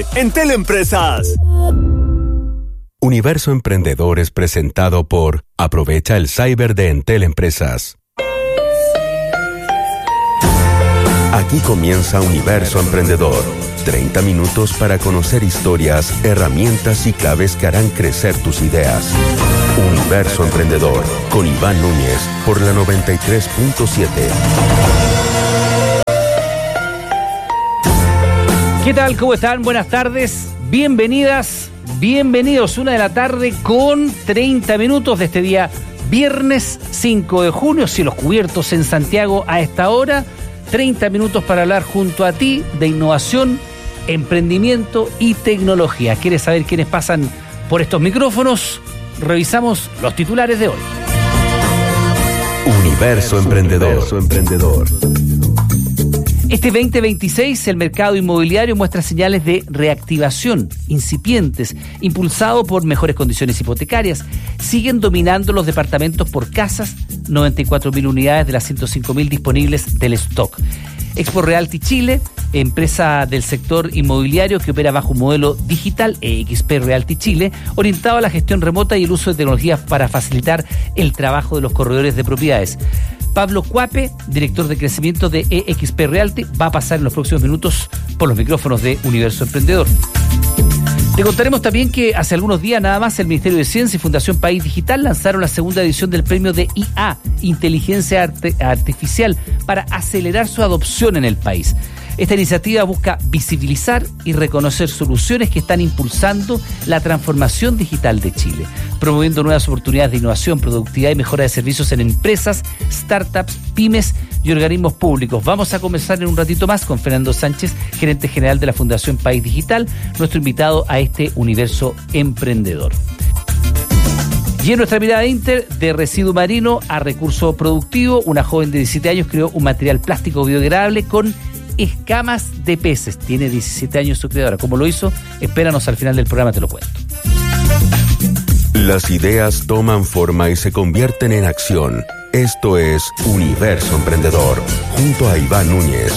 Chile, en Teleempresas. Universo Emprendedor es presentado por Aprovecha el Cyber de Entel Empresas. Aquí comienza Universo Emprendedor. 30 minutos para conocer historias, herramientas y claves que harán crecer tus ideas. Universo Emprendedor, con Iván Núñez, por la 93.7. ¿Qué tal? ¿Cómo están? Buenas tardes. Bienvenidas, bienvenidos. 1:00 p.m. con 30 minutos de este día, viernes 5 de junio. Cielos cubiertos en Santiago a esta hora. 30 minutos para hablar junto a ti de innovación, emprendimiento y tecnología. ¿Quieres saber quiénes pasan por estos micrófonos? Revisamos los titulares de hoy. Universo Emprendedor. Este 2026 el mercado inmobiliario muestra señales de reactivación incipientes, impulsado por mejores condiciones hipotecarias. Siguen dominando los departamentos por casas, 94.000 unidades de las 105.000 disponibles del stock. Expo Realty Chile, empresa del sector inmobiliario que opera bajo un modelo digital, EXP Realty Chile, orientado a la gestión remota y el uso de tecnologías para facilitar el trabajo de los corredores de propiedades. Pablo Cuape, director de crecimiento de EXP Realty, va a pasar en los próximos minutos por los micrófonos de Universo Emprendedor. Te contaremos también que hace algunos días nada más el Ministerio de Ciencia y Fundación País Digital lanzaron la segunda edición del premio de IA, Inteligencia Artificial, para acelerar su adopción en el país. Esta iniciativa busca visibilizar y reconocer soluciones que están impulsando la transformación digital de Chile, promoviendo nuevas oportunidades de innovación, productividad y mejora de servicios en empresas, startups, pymes y organismos públicos. Vamos a conversar en un ratito más con Fernando Sánchez, gerente general de la Fundación País Digital, nuestro invitado a este Universo Emprendedor. Y en nuestra mirada Inter, de residuo marino a recurso productivo, una joven de 17 años creó un material plástico biodegradable con escamas de peces. Tiene 17 años su creadora. ¿Cómo lo hizo? Espéranos al final del programa, te lo cuento. Las ideas toman forma y se convierten en acción. Esto es Universo Emprendedor, junto a Iván Núñez.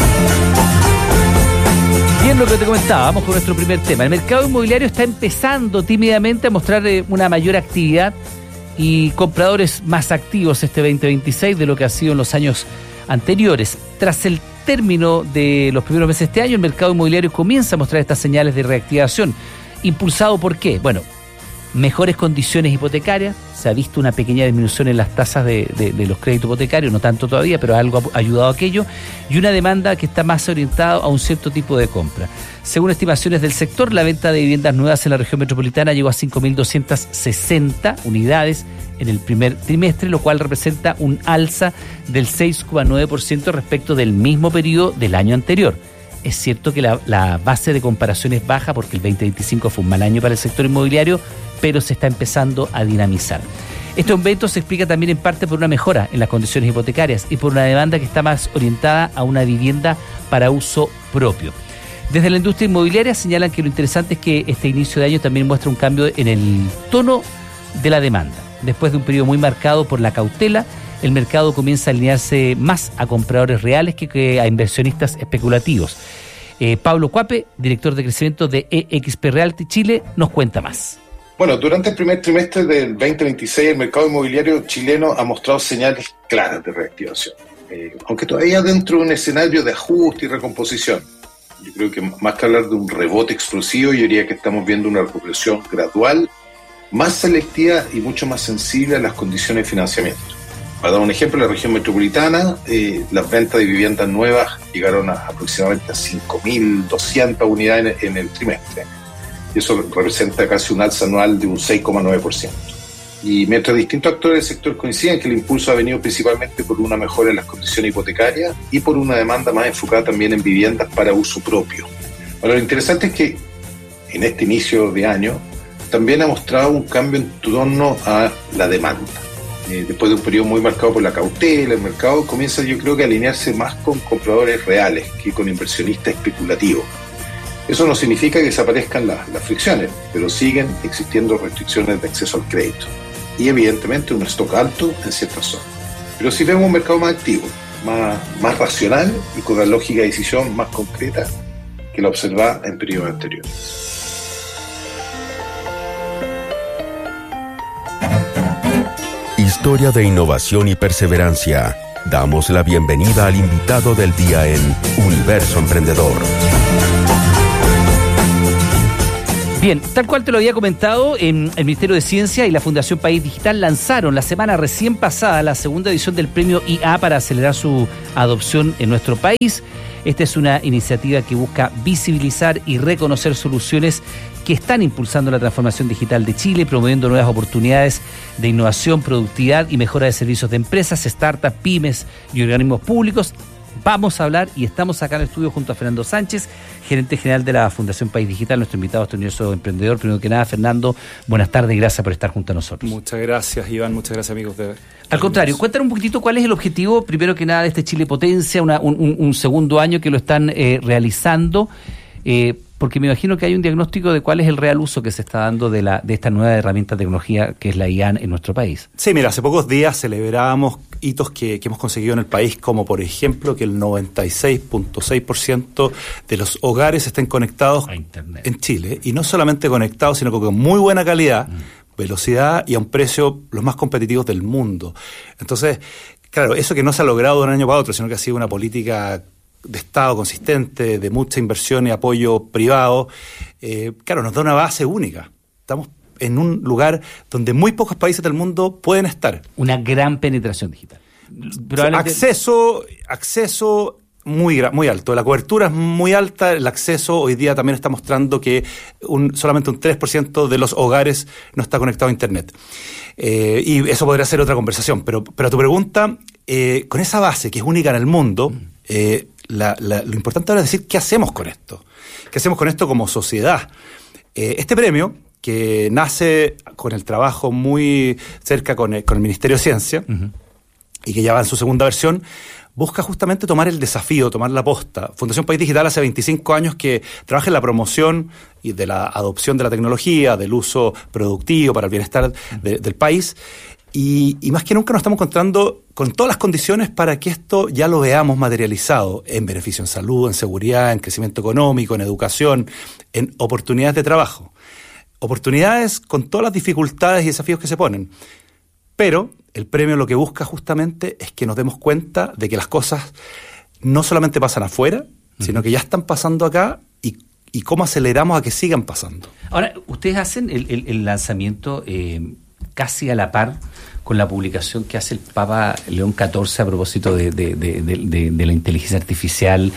Bien, lo que te comentaba, vamos con nuestro primer tema. El mercado inmobiliario está empezando tímidamente a mostrar una mayor actividad y compradores más activos este 2026 de lo que ha sido en los años anteriores. Tras el término de los primeros meses de este año, el mercado inmobiliario comienza a mostrar estas señales de reactivación. ¿Impulsado por qué? Bueno, mejores condiciones hipotecarias, se ha visto una pequeña disminución en las tasas de los créditos hipotecarios, no tanto todavía, pero algo ha ayudado a aquello, y una demanda que está más orientada a un cierto tipo de compra. Según estimaciones del sector, la venta de viviendas nuevas en la región metropolitana llegó a 5.260 unidades en el primer trimestre, lo cual representa un alza del 6,9% respecto del mismo periodo del año anterior. Es cierto que la base de comparación es baja porque el 2025 fue un mal año para el sector inmobiliario, pero se está empezando a dinamizar. Este aumento se explica también en parte por una mejora en las condiciones hipotecarias y por una demanda que está más orientada a una vivienda para uso propio. Desde la industria inmobiliaria señalan que lo interesante es que este inicio de año también muestra un cambio en el tono de la demanda. Después de un periodo muy marcado por la cautela, el mercado comienza a alinearse más a compradores reales que a inversionistas especulativos. Pablo Cuape, director de crecimiento de EXP Realty Chile, nos cuenta más. Bueno, durante el primer trimestre del 2026 el mercado inmobiliario chileno ha mostrado señales claras de reactivación, aunque todavía dentro de un escenario de ajuste y recomposición. Yo creo que más que hablar de un rebote explosivo, yo diría que estamos viendo una recuperación gradual, más selectiva y mucho más sensible a las condiciones de financiamiento. Para dar un ejemplo, en la región metropolitana, las ventas de viviendas nuevas llegaron a aproximadamente a 5.200 unidades en el trimestre. Y eso representa casi un alza anual de un 6,9%. Y mientras distintos actores del sector coinciden que el impulso ha venido principalmente por una mejora en las condiciones hipotecarias y por una demanda más enfocada también en viviendas para uso propio. Ahora, lo interesante es que en este inicio de año también ha mostrado un cambio en torno a la demanda. Después de un periodo muy marcado por la cautela, el mercado comienza, yo creo, que a alinearse más con compradores reales que con inversionistas especulativos. Eso no significa que desaparezcan las fricciones, pero siguen existiendo restricciones de acceso al crédito y evidentemente un stock alto en ciertas zonas. Pero si vemos un mercado más activo, más racional y con la lógica de decisión más concreta que la observada en periodos anteriores. Historia de innovación y perseverancia. Damos la bienvenida al invitado del día en Universo Emprendedor. Bien, tal cual te lo había comentado, el Ministerio de Ciencia y la Fundación País Digital lanzaron la semana recién pasada la segunda edición del Premio IA para acelerar su adopción en nuestro país. Esta es una iniciativa que busca visibilizar y reconocer soluciones que están impulsando la transformación digital de Chile, promoviendo nuevas oportunidades de innovación, productividad y mejora de servicios de empresas, startups, pymes y organismos públicos. Vamos a hablar y estamos acá en el estudio junto a Fernando Sánchez, gerente general de la Fundación País Digital, nuestro invitado a este Universo Emprendedor. Primero que nada, Fernando, buenas tardes y gracias por estar junto a nosotros. Muchas gracias, Iván, muchas gracias, amigos. Al contrario, cuéntanos un poquitito cuál es el objetivo, primero que nada, de este Chile Potencia, un segundo año que lo están realizando, porque me imagino que hay un diagnóstico de cuál es el real uso que se está dando de esta nueva herramienta de tecnología que es la IA en nuestro país. Sí, mira, hace pocos días celebrábamos hitos que hemos conseguido en el país, como por ejemplo que el 96.6% de los hogares estén conectados a Internet en Chile, y no solamente conectados, sino con muy buena calidad, velocidad y a un precio los más competitivos del mundo. Entonces, claro, eso que no se ha logrado de un año para otro, sino que ha sido una política de Estado consistente, de mucha inversión y apoyo privado, claro, nos da una base única. Estamos en un lugar donde muy pocos países del mundo pueden estar. Una gran penetración digital. Acceso muy alto. La cobertura es muy alta. El acceso hoy día también está mostrando que solamente un 3% de los hogares no está conectado a Internet. Y eso podría ser otra conversación. Pero a tu pregunta, con esa base que es única en el mundo, lo importante ahora es decir qué hacemos con esto. ¿Qué hacemos con esto como sociedad? Este premio, que nace con el trabajo muy cerca con el Ministerio de Ciencia, y que ya va en su segunda versión, busca justamente tomar el desafío, tomar la posta. Fundación País Digital hace 25 años que trabaja en la promoción y de la adopción de la tecnología, del uso productivo para el bienestar del país. Y más que nunca nos estamos encontrando con todas las condiciones para que esto ya lo veamos materializado en beneficio en salud, en seguridad, en crecimiento económico, en educación, en oportunidades de trabajo. Oportunidades con todas las dificultades y desafíos que se ponen. Pero el premio lo que busca justamente es que nos demos cuenta de que las cosas no solamente pasan afuera, sino que ya están pasando acá, y cómo aceleramos a que sigan pasando. Ahora, ustedes hacen el lanzamiento casi a la par con la publicación que hace el Papa León XIV a propósito de la inteligencia artificial,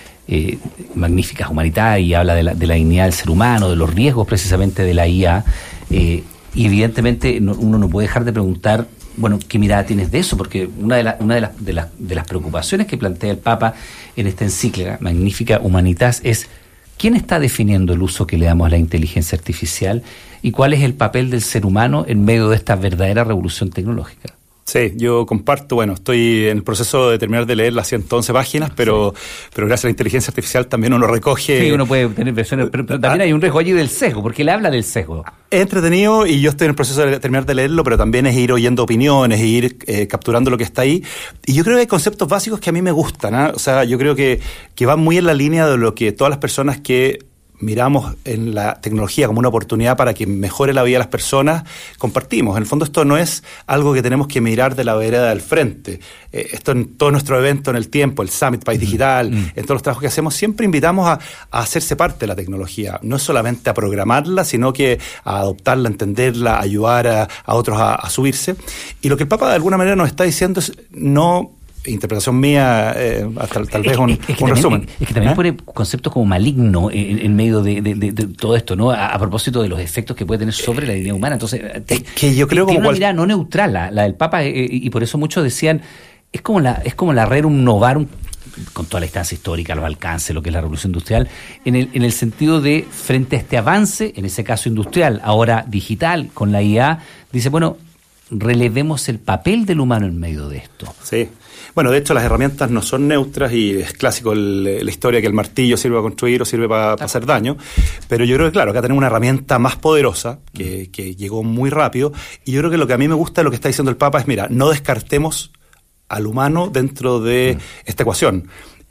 Magnificat Humanitas, y habla de la dignidad del ser humano, de los riesgos precisamente de la IA, y evidentemente uno no puede dejar de preguntar, bueno, ¿qué mirada tienes de eso? Porque una de las preocupaciones que plantea el Papa en esta encíclica, Magnificat Humanitas, es ¿quién está definiendo el uso que le damos a la inteligencia artificial y cuál es el papel del ser humano en medio de esta verdadera revolución tecnológica? Sí, yo comparto, estoy en el proceso de terminar de leer las 111 páginas, pero gracias a la inteligencia artificial también uno recoge... Sí, uno puede tener versiones, pero también hay un riesgo allí del sesgo, porque él habla del sesgo. Es entretenido y yo estoy en el proceso de terminar de leerlo, pero también es ir oyendo opiniones, e ir capturando lo que está ahí. Y yo creo que hay conceptos básicos que a mí me gustan, ¿eh? O sea, yo creo que van muy en la línea de lo que todas las personas que miramos en la tecnología como una oportunidad para que mejore la vida de las personas, compartimos. En el fondo esto no es algo que tenemos que mirar de la vereda del frente. Esto en todo nuestro evento en el tiempo, el Summit País Digital, en todos los trabajos que hacemos, siempre invitamos a hacerse parte de la tecnología. No es solamente a programarla, sino que a adoptarla, a entenderla, a ayudar a otros a subirse. Y lo que el Papa de alguna manera nos está diciendo es no... interpretación mía, tal vez un resumen. Es que también pone conceptos como maligno en medio de todo esto, ¿no? A propósito de los efectos que puede tener sobre la dignidad humana. Entonces, que yo creo tiene una mirada no neutral la del Papa, y por eso muchos decían, es como la Rerum Novarum, con toda la instancia histórica, los alcances, lo que es la revolución industrial, en el sentido de, frente a este avance, en ese caso industrial, ahora digital, con la IA, dice, bueno, relevemos el papel del humano en medio de esto. Sí. Bueno, de hecho las herramientas no son neutras y es clásico la historia que el martillo sirve para construir o sirve para hacer daño, pero yo creo que claro, acá tenemos una herramienta más poderosa que llegó muy rápido, y yo creo que lo que a mí me gusta de lo que está diciendo el Papa es, mira, no descartemos al humano dentro de esta ecuación.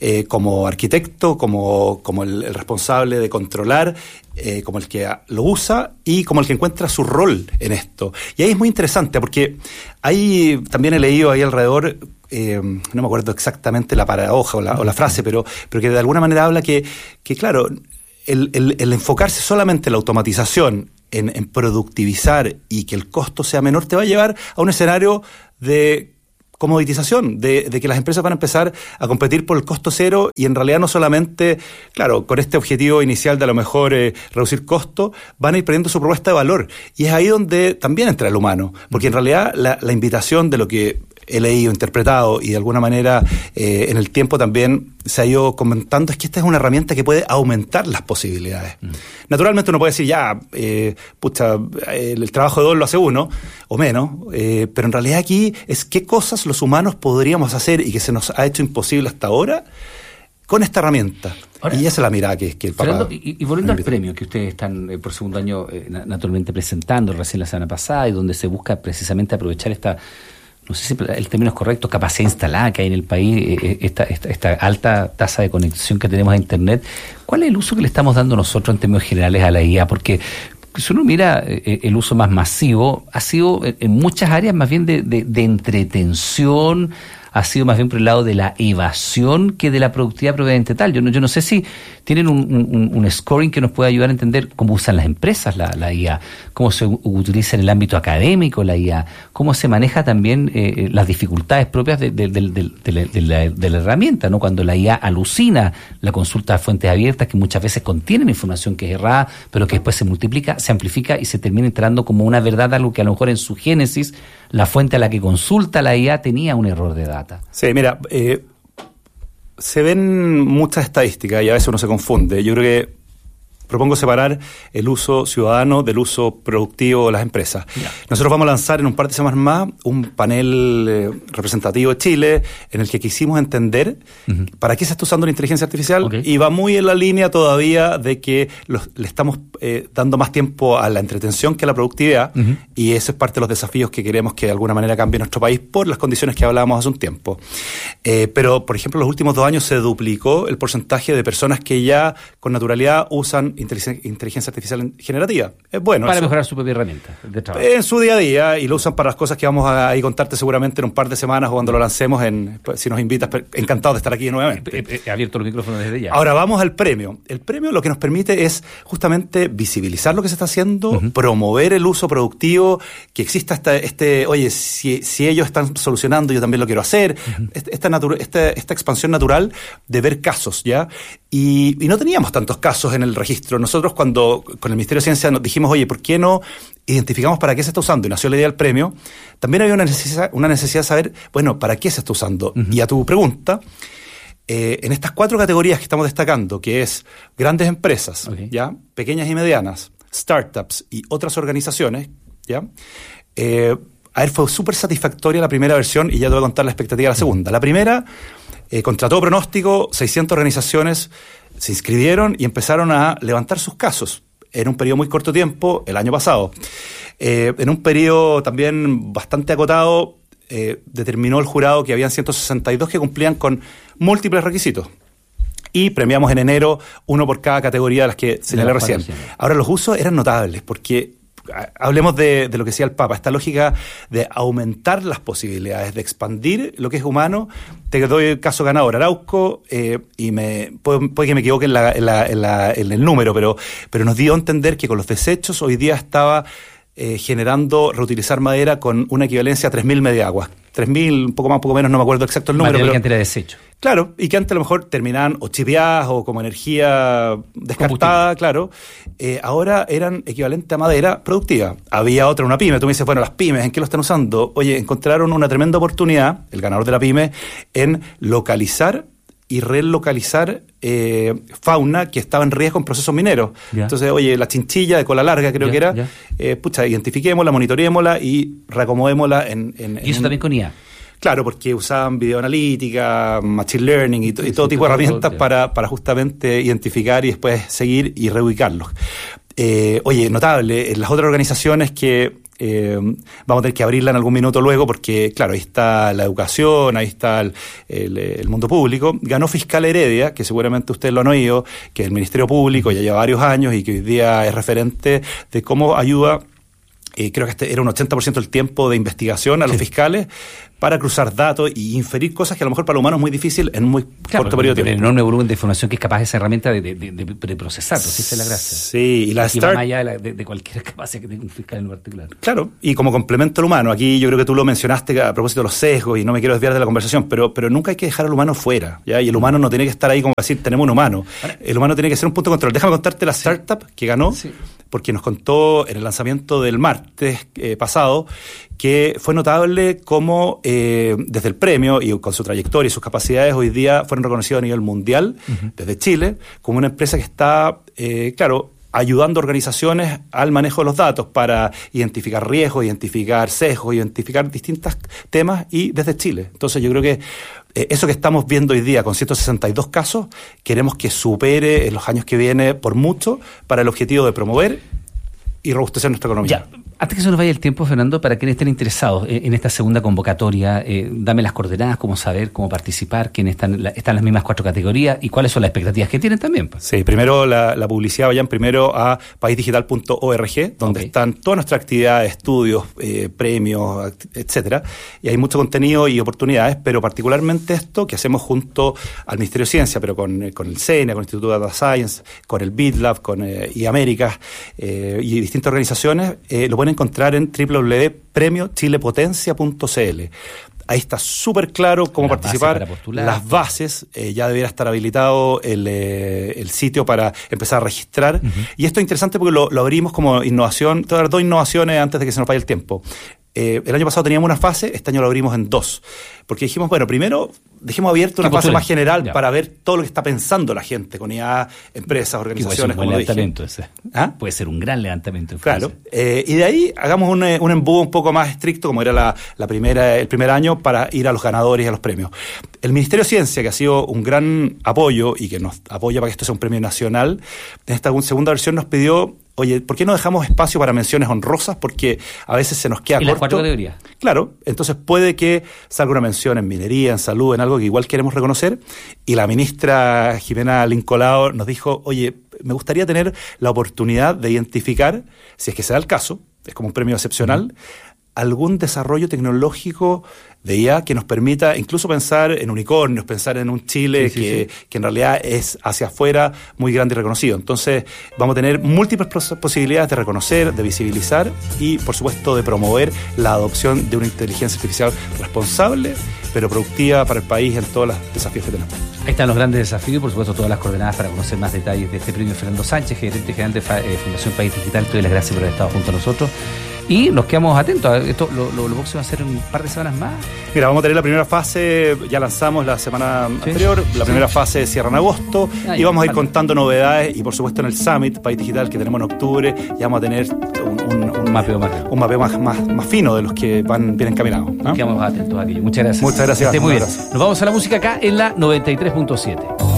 como arquitecto, como el responsable de controlar, como el que lo usa y como el que encuentra su rol en esto. Y ahí es muy interesante porque ahí también he leído ahí alrededor, no me acuerdo exactamente la paradoja o la frase, pero que de alguna manera habla que claro, el enfocarse solamente en la automatización, en productivizar y que el costo sea menor, te va a llevar a un escenario de comoditización, de que las empresas van a empezar a competir por el costo cero y en realidad no solamente, claro, con este objetivo inicial de a lo mejor reducir costo, van a ir perdiendo su propuesta de valor. Y es ahí donde también entra el humano, porque en realidad la invitación de lo que he leído, interpretado y de alguna manera en el tiempo también se ha ido comentando es que esta es una herramienta que puede aumentar las posibilidades. Naturalmente uno puede decir el trabajo de dos lo hace uno o menos, pero en realidad aquí es qué cosas los humanos podríamos hacer y que se nos ha hecho imposible hasta ahora con esta herramienta. Ahora, y esa es la mirada que el Papa... Fernando, y volviendo al premio que ustedes están por segundo año naturalmente presentando recién la semana pasada y donde se busca precisamente aprovechar esta, no sé si el término es correcto, capacidad instalada que hay en el país, esta alta tasa de conexión que tenemos a Internet. ¿Cuál es el uso que le estamos dando nosotros en términos generales a la IA? Porque si uno mira el uso más masivo, ha sido en muchas áreas más bien de entretención, ha sido más bien por el lado de la evasión que de la productividad propiamente tal. Yo no sé si tienen un scoring que nos pueda ayudar a entender cómo usan las empresas la IA, cómo se utiliza en el ámbito académico la IA, cómo se maneja también las dificultades propias de la herramienta, ¿no? Cuando la IA alucina la consulta a fuentes abiertas que muchas veces contienen información que es errada, pero que después se multiplica, se amplifica y se termina entrando como una verdad, algo que a lo mejor en su génesis la fuente a la que consulta la IA tenía un error de datos. Sí, mira, se ven muchas estadísticas y a veces uno se confunde. Yo creo que propongo separar el uso ciudadano del uso productivo de las empresas. Yeah. Nosotros vamos a lanzar en un par de semanas más un panel representativo de Chile en el que quisimos entender para qué se está usando la inteligencia artificial y va muy en la línea todavía de que le estamos dando más tiempo a la entretención que a la productividad y eso es parte de los desafíos que queremos que de alguna manera cambie nuestro país por las condiciones que hablábamos hace un tiempo. Pero, por ejemplo, en los últimos 2 años se duplicó el porcentaje de personas que ya con naturalidad usan inteligencia artificial generativa. Es bueno. Para mejorar su propia herramienta de trabajo. En su día a día, y lo usan para las cosas que vamos a contarte seguramente en un par de semanas o cuando lo lancemos, si nos invitas, encantado de estar aquí nuevamente. He abierto los micrófonos desde ya. Ahora vamos al premio. El premio lo que nos permite es justamente visibilizar lo que se está haciendo, promover el uso productivo, que exista oye, si ellos están solucionando, yo también lo quiero hacer. Esta expansión natural de ver casos, ¿ya? Y no teníamos tantos casos en el registro. Nosotros cuando con el Ministerio de Ciencia nos dijimos, oye, ¿por qué no identificamos para qué se está usando? Y nació la idea del premio. También había una necesidad de saber, bueno, ¿para qué se está usando? Y a tu pregunta, en estas 4 categorías que estamos destacando, que es grandes empresas, ¿ya? Pequeñas y medianas, startups y otras organizaciones, ¿ya? Fue súper satisfactoria la primera versión y ya te voy a contar la expectativa de la segunda. La primera, contra todo pronóstico, 600 organizaciones se inscribieron y empezaron a levantar sus casos en un periodo muy corto de tiempo, el año pasado. En un periodo también bastante acotado, determinó el jurado que habían 162 que cumplían con múltiples requisitos. Y premiamos en enero 1 por cada categoría de las que señalé recién. Ahora, los usos eran notables porque... Hablemos de lo que decía el Papa, esta lógica de aumentar las posibilidades, de expandir lo que es humano. Te doy el caso ganador, Arauco, y puede que me equivoque en el número, pero nos dio a entender que con los desechos hoy día estaba generando reutilizar madera con una equivalencia a 3.000 mediaguas. 3.000, un poco más, un poco menos, no me acuerdo exacto el número. Pero que antes era desecho. Claro, y que antes a lo mejor terminaban o chipeadas o como energía descartada, claro. Ahora eran equivalente a madera productiva. Había otra, una pyme. Tú me dices, bueno, las pymes, ¿en qué lo están usando? Oye, encontraron una tremenda oportunidad, el ganador de la pyme, en localizar y relocalizar fauna que estaba en riesgo en procesos mineros. Entonces, oye, la chinchilla de cola larga creo que era, identifiquémosla, monitoreémosla y reacomodémosla ¿Y eso también con IA? Claro, porque usaban videoanalítica, machine learning y todo tipo de herramientas para justamente identificar y después seguir y reubicarlos. Oye, notable, en las otras organizaciones que Vamos a tener que abrirla en algún minuto luego porque, claro, ahí está la educación, ahí está el mundo público. Ganó Fiscal Heredia, que seguramente ustedes lo han oído, que el Ministerio Público ya lleva varios años y que hoy día es referente de cómo ayuda. Creo que era un 80% del tiempo de investigación a los fiscales para cruzar datos y inferir cosas que a lo mejor para los humanos es muy difícil en muy corto periodo de tiempo. El enorme volumen de información que es capaz esa herramienta de procesar, pues esa es la gracia. Sí, y la va más allá de cualquier capacidad que tenga un fiscal en particular. Claro, y como complemento al humano, aquí yo creo que tú lo mencionaste a propósito de los sesgos y no me quiero desviar de la conversación, pero nunca hay que dejar al humano fuera, ¿ya? Y el humano no tiene que estar ahí como decir, tenemos un humano. El humano tiene que ser un punto de control. Déjame contarte la startup que ganó, porque nos contó en el lanzamiento del martes pasado que fue notable cómo desde el premio y con su trayectoria y sus capacidades hoy día fueron reconocidos a nivel mundial, desde Chile, como una empresa que está, ayudando a organizaciones al manejo de los datos para identificar riesgos, identificar sesgos, identificar distintos temas y desde Chile. Entonces yo creo que eso que estamos viendo hoy día con 162 casos, queremos que supere en los años que vienen por mucho para el objetivo de promover y robustecer nuestra economía. Ya, antes que se nos vaya el tiempo, Fernando, para quienes estén interesados en esta segunda convocatoria, dame las coordenadas, cómo saber, cómo participar, quiénes están las mismas 4 categorías y cuáles son las expectativas que tienen también. Pues. Sí, primero la publicidad, vayan primero a paisdigital.org, donde están todas nuestras actividades, estudios, premios, etcétera, y hay mucho contenido y oportunidades, pero particularmente esto que hacemos junto al Ministerio de Ciencia, pero con el CENA, con el Instituto de Data Science, con el BitLab, con iAméricas y distintas organizaciones, lo pueden encontrar en www.premiochilepotencia.cl. Ahí está súper claro cómo participar, las bases, ya debería estar habilitado el sitio para empezar a registrar. Y esto es interesante porque lo abrimos como innovación. Te voy a dar 2 innovaciones antes de que se nos vaya el tiempo. El año pasado teníamos una fase, este año lo abrimos en 2. Porque dijimos, bueno, primero dejemos abierta una fase más general para ver todo lo que está pensando la gente, con IA, empresas, organizaciones, como dije. Puede ser un gran levantamiento. Claro. Y de ahí hagamos un embudo un poco más estricto, como era el primer año, para ir a los ganadores y a los premios. El Ministerio de Ciencia, que ha sido un gran apoyo y que nos apoya para que esto sea un premio nacional, en esta segunda versión nos pidió, oye, ¿por qué no dejamos espacio para menciones honrosas? Porque a veces se nos queda corto. ¿Y las 4 categorías? Claro, entonces puede que salga una mención en minería, en salud, en algo que igual queremos reconocer. Y la ministra Jimena Lincolao nos dijo, oye, me gustaría tener la oportunidad de identificar, si es que se da el caso, es como un premio excepcional, algún desarrollo tecnológico de IA que nos permita incluso pensar en unicornios, pensar en un Chile que en realidad es hacia afuera muy grande y reconocido. Entonces vamos a tener múltiples posibilidades de reconocer, de visibilizar y por supuesto de promover la adopción de una inteligencia artificial responsable pero productiva para el país en todos los desafíos que tenemos. Ahí están los grandes desafíos, por supuesto todas las coordenadas para conocer más detalles de este premio. Fernando Sánchez, gerente general de Fundación País Digital, te doy las gracias por haber estado junto a nosotros. Y nos quedamos atentos a esto. Lo próximo va a ser un par de semanas más. Mira, vamos a tener la primera fase, ya lanzamos la semana anterior, la primera fase cierra en agosto y vamos a ir contando novedades y por supuesto en el Summit País Digital que tenemos en octubre ya vamos a tener un mapeo más fino de los que vienen caminados, ¿no? Nos quedamos atentos a aquello. Muchas gracias. Muchas gracias. Muy bien. Nos vamos a la música acá en la 93.7.